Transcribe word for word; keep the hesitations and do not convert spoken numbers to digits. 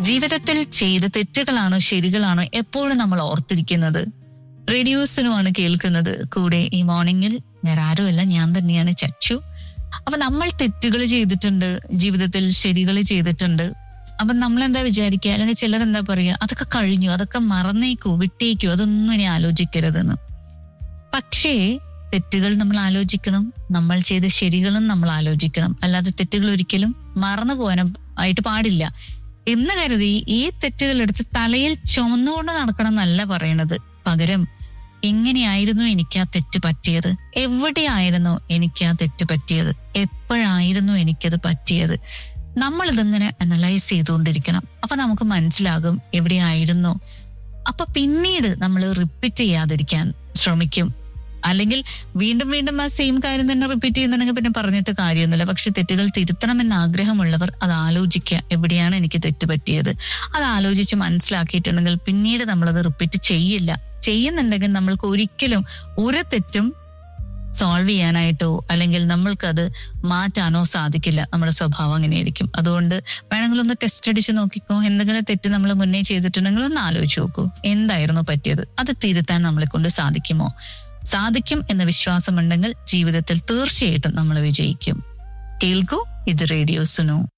ജീവിതത്തിൽ ചെയ്ത തെറ്റുകളാണോ ശരികളാണോ എപ്പോഴും നമ്മൾ ഓർത്തിരിക്കുന്നത്? റേഡിയോസിനുമാണ് കേൾക്കുന്നത്. കൂടെ ഈ മോർണിംഗിൽ വേറെ ആരുമല്ല, ഞാൻ തന്നെയാണ് ചച്ചു. അപ്പൊ നമ്മൾ തെറ്റുകൾ ചെയ്തിട്ടുണ്ട്, ജീവിതത്തിൽ ശരികൾ ചെയ്തിട്ടുണ്ട്. അപ്പൊ നമ്മളെന്താ വിചാരിക്കുക, അല്ലെങ്കിൽ ചിലരെന്താ പറയുക, അതൊക്കെ കഴിഞ്ഞു, അതൊക്കെ മറന്നേക്കൂ, വിട്ടേക്കൂ, അതൊന്നും ഇനി ആലോചിക്കരുതെന്ന്. പക്ഷേ തെറ്റുകൾ നമ്മൾ ആലോചിക്കണം, നമ്മൾ ചെയ്ത ശരികളും നമ്മൾ ആലോചിക്കണം. അല്ലാതെ തെറ്റുകൾ ഒരിക്കലും മറന്നു പോകാനും ആയിട്ട് പാടില്ല എന്ന് കരുതി ഈ തെറ്റുകൾ എടുത്ത് തലയിൽ ചുമന്നുകൊണ്ട് നടക്കണം എന്നല്ല പറയണത്. പകരം എങ്ങനെയായിരുന്നു എനിക്ക് ആ തെറ്റ് പറ്റിയത്, എവിടെയായിരുന്നു എനിക്ക് ആ തെറ്റ് പറ്റിയത്, എപ്പോഴായിരുന്നു എനിക്കത് പറ്റിയത്, നമ്മളിതിങ്ങനെ അനലൈസ് ചെയ്തുകൊണ്ടിരിക്കണം. അപ്പൊ നമുക്ക് മനസ്സിലാകും എവിടെയായിരുന്നു. അപ്പൊ പിന്നീട് നമ്മൾ റിപ്പീറ്റ് ചെയ്യാതിരിക്കാൻ ശ്രമിക്കും. അല്ലെങ്കിൽ വീണ്ടും വീണ്ടും ആ സെയിം കാര്യം തന്നെ റിപ്പീറ്റ് ചെയ്യുന്നുണ്ടെങ്കിൽ പിന്നെ പറഞ്ഞിട്ട് കാര്യമൊന്നുമില്ല. പക്ഷെ തെറ്റുകൾ തിരുത്തണമെന്ന് ആഗ്രഹമുള്ളവർ അത് ആലോചിക്കുക, എവിടെയാണ് എനിക്ക് തെറ്റ് പറ്റിയത്. അത് ആലോചിച്ച് മനസ്സിലാക്കിയിട്ടുണ്ടെങ്കിൽ പിന്നീട് നമ്മളത് റിപ്പീറ്റ് ചെയ്യില്ല. ചെയ്യുന്നുണ്ടെങ്കിൽ നമ്മൾക്ക് ഒരിക്കലും ഒരു തെറ്റും സോൾവ് ചെയ്യാനായിട്ടോ അല്ലെങ്കിൽ നമ്മൾക്കത് മാറ്റാനോ സാധിക്കില്ല. നമ്മുടെ സ്വഭാവം അങ്ങനെയായിരിക്കും. അതുകൊണ്ട് വേണമെങ്കിൽ ഒന്ന് ടെസ്റ്റ് അടിച്ച് നോക്കിക്കോ. എന്തെങ്കിലും തെറ്റ് നമ്മൾ മുന്നേ ചെയ്തിട്ടുണ്ടെങ്കിൽ ഒന്ന് ആലോചിച്ച് നോക്കൂ, എന്തായിരുന്നു പറ്റിയത്, അത് തിരുത്താൻ നമ്മളെ കൊണ്ട് സാധിക്കുമോ. സാധിക്കും എന്ന വിശ്വാസമുണ്ടെങ്കിൽ ജീവിതത്തിൽ തീർച്ചയായിട്ടും നമ്മൾ വിജയിക്കും. കേൾക്കൂ, ഇത് റേഡിയോ സുനു.